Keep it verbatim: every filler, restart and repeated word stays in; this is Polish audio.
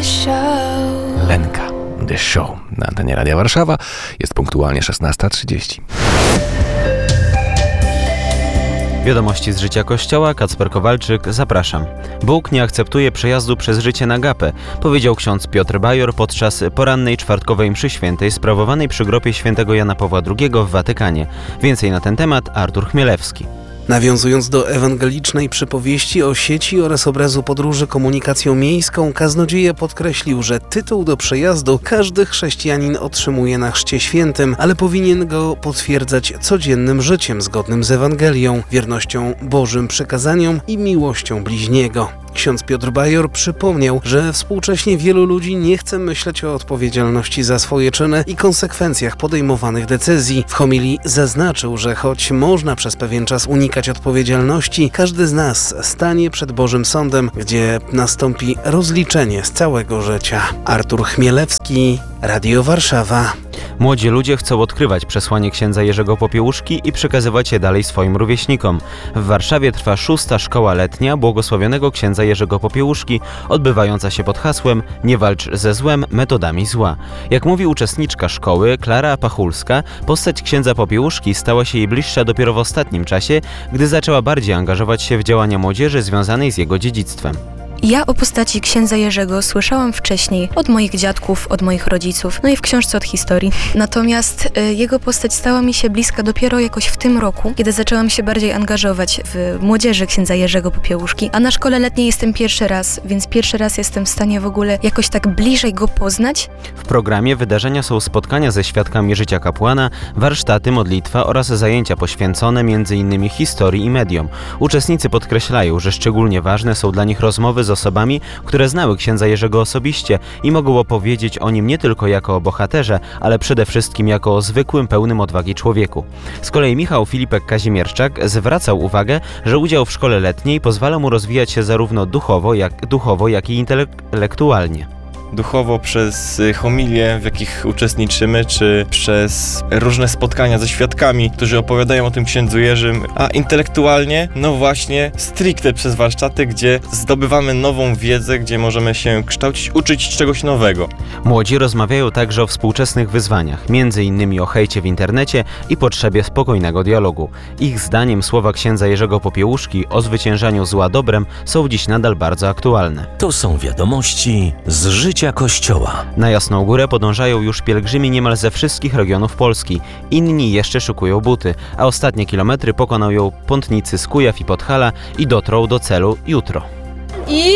Lenka, The Show. Na antenie Radia Warszawa jest punktualnie szesnasta trzydzieści. Wiadomości z życia Kościoła, Kacper Kowalczyk, zapraszam. Bóg nie akceptuje przejazdu przez życie na gapę, powiedział ksiądz Piotr Bajor podczas porannej czwartkowej mszy świętej sprawowanej przy grobie świętego Jana Pawła drugiego w Watykanie. Więcej na ten temat Artur Chmielewski. Nawiązując do ewangelicznej przypowieści o sieci oraz obrazu podróży komunikacją miejską, kaznodzieja podkreślił, że tytuł do przejazdu każdy chrześcijanin otrzymuje na chrzcie świętym, ale powinien go potwierdzać codziennym życiem zgodnym z Ewangelią, wiernością Bożym przykazaniom i miłością bliźniego. Ksiądz Piotr Bajor przypomniał, że współcześnie wielu ludzi nie chce myśleć o odpowiedzialności za swoje czyny i konsekwencjach podejmowanych decyzji. W homilii zaznaczył, że choć można przez pewien czas unikać odpowiedzialności, każdy z nas stanie przed Bożym Sądem, gdzie nastąpi rozliczenie z całego życia. Artur Chmielewski, Radio Warszawa. Młodzi ludzie chcą odkrywać przesłanie księdza Jerzego Popiełuszki i przekazywać je dalej swoim rówieśnikom. W Warszawie trwa szósta szkoła letnia błogosławionego księdza Jerzego Popiełuszki, odbywająca się pod hasłem „Nie walcz ze złem metodami zła”. Jak mówi uczestniczka szkoły, Klara Pachulska, postać księdza Popiełuszki stała się jej bliższa dopiero w ostatnim czasie, gdy zaczęła bardziej angażować się w działania młodzieży związanej z jego dziedzictwem. Ja o postaci księdza Jerzego słyszałam wcześniej od moich dziadków, od moich rodziców, no i w książce od historii. Natomiast y, jego postać stała mi się bliska dopiero jakoś w tym roku, kiedy zaczęłam się bardziej angażować w młodzieży księdza Jerzego Popiełuszki. A na szkole letniej jestem pierwszy raz, więc pierwszy raz jestem w stanie w ogóle jakoś tak bliżej go poznać. W programie wydarzenia są spotkania ze świadkami życia kapłana, warsztaty, modlitwa oraz zajęcia poświęcone m.in. historii i mediom. Uczestnicy podkreślają, że szczególnie ważne są dla nich rozmowy z osobami, które znały księdza Jerzego osobiście i mogą opowiedzieć o nim nie tylko jako o bohaterze, ale przede wszystkim jako o zwykłym, pełnym odwagi człowieku. Z kolei Michał Filipek Kazimierczak zwracał uwagę, że udział w szkole letniej pozwala mu rozwijać się zarówno duchowo, jak, duchowo, jak i intelektualnie. Duchowo przez homilie, w jakich uczestniczymy, czy przez różne spotkania ze świadkami, którzy opowiadają o tym księdzu Jerzym, a intelektualnie, no właśnie, stricte przez warsztaty, gdzie zdobywamy nową wiedzę, gdzie możemy się kształcić, uczyć czegoś nowego. Młodzi rozmawiają także o współczesnych wyzwaniach, między innymi o hejcie w internecie i potrzebie spokojnego dialogu. Ich zdaniem słowa księdza Jerzego Popiełuszki o zwyciężaniu zła dobrem są dziś nadal bardzo aktualne. To są wiadomości z życia Kościoła. Na Jasną Górę podążają już pielgrzymi niemal ze wszystkich regionów Polski. Inni jeszcze szykują buty, a ostatnie kilometry pokonają pątnicy z Kujaw i Podhala i dotrą do celu jutro. I